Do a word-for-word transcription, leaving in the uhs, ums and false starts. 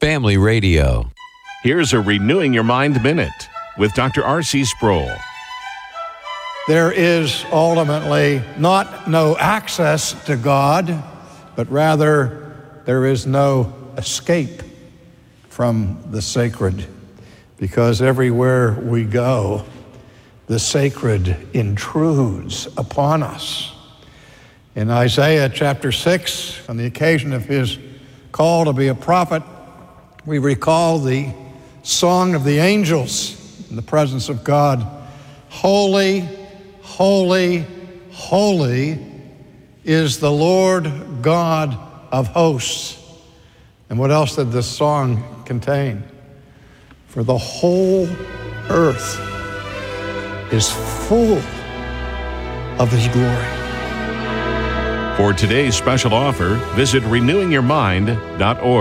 Family Radio. Here's a Renewing Your Mind Minute with Doctor R C Sproul. There is ultimately not no access to God, but rather there is no escape from the sacred, because everywhere we go, the sacred intrudes upon us. In Isaiah chapter six, on the occasion of his call to be a prophet, we recall the song of the angels in the presence of God. Holy, holy, holy is the Lord God of hosts. And what else did this song contain? For the whole earth is full of his glory. For today's special offer, visit renewing your mind dot org.